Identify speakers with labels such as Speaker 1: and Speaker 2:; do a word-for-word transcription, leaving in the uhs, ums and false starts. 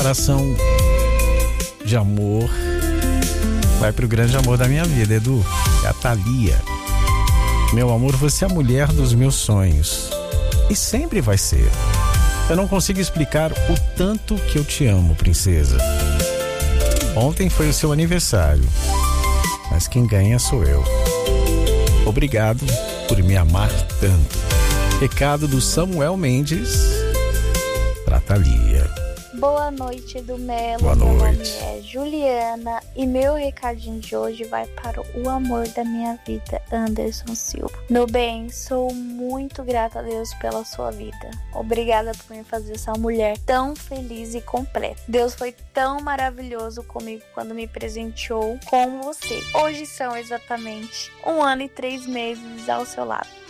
Speaker 1: declaração de amor vai pro grande amor da minha vida, Edu. É a Thalia. Meu amor, você é a mulher dos meus sonhos. E sempre vai ser. Eu não consigo explicar o tanto que eu te amo, princesa. Ontem foi o seu aniversário, mas quem ganha sou eu. Obrigado por me amar tanto. Recado do Samuel Mendes pra Thalia.
Speaker 2: Boa noite, Edu Melo.
Speaker 1: Boa
Speaker 2: Meu
Speaker 1: noite.
Speaker 2: nome é Juliana e meu recadinho de hoje vai para o amor da minha vida, Anderson Silva. Meu bem, sou muito grata a Deus pela sua vida. Obrigada por me fazer essa mulher tão feliz e completa. Deus foi tão maravilhoso comigo quando me presenteou com você. Hoje são exatamente um ano e três meses ao seu lado.